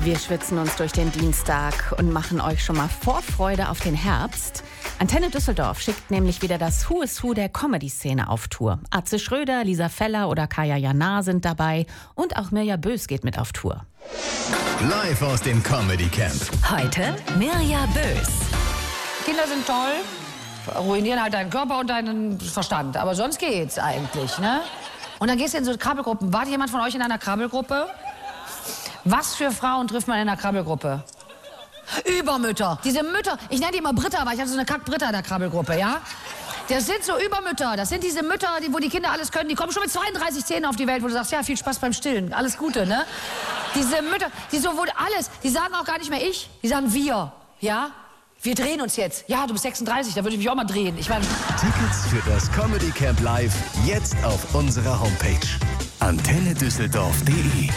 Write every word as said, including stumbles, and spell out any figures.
Wir schwitzen uns durch den Dienstag und machen euch schon mal Vorfreude auf den Herbst. Antenne Düsseldorf schickt nämlich wieder das Who is Who der Comedy-Szene auf Tour. Atze Schröder, Lisa Feller oder Kaya Jana sind dabei und auch Mirja Bös geht mit auf Tour. Live aus dem Comedy Camp. Heute Mirja Bös. Kinder sind toll, ruinieren halt deinen Körper und deinen Verstand. Aber sonst geht's eigentlich, ne? Und dann gehst du in so Krabbelgruppen. War jemand von euch in einer Krabbelgruppe? Was für Frauen trifft man in einer Krabbelgruppe? Übermütter. Diese Mütter, ich nenne die immer Britta, weil ich hatte so eine Kack-Britta in der Krabbelgruppe, ja? Das sind so Übermütter. Das sind diese Mütter, die, wo die Kinder alles können. Die kommen schon mit zweiunddreißig Zähnen auf die Welt, wo du sagst, ja, viel Spaß beim Stillen. Alles Gute, ne? Diese Mütter, die so wohl alles, die sagen auch gar nicht mehr ich, die sagen wir, ja? Wir drehen uns jetzt. Ja, du bist sechsunddreißig, da würde ich mich auch mal drehen. Ich meine... Tickets für das Comedy Camp Live jetzt auf unserer Homepage antenne düsseldorf punkt de.